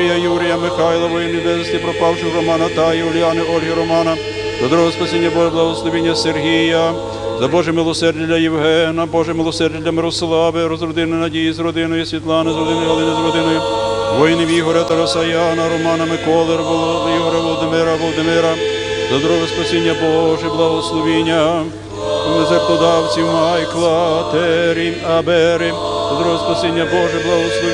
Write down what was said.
Юрія Михайла, воїн небесності, пропавших Романа та Юліани, Ольги Романа, за другого спасіння Боже, благословіння Сергія, за Боже милосердя для Євгена, Боже милосердя для Мирослави, з родини Надії, з родиною Світлани, з родиною Галини, з родиною воїнів Ігоря, Тараса, Яна, Романа, Миколи, Ігоря, Володимира, за друге спасіння Боже, благословіння жертводавців Майкла, Тері, Абери, за друге спасіння Боже, благословіння.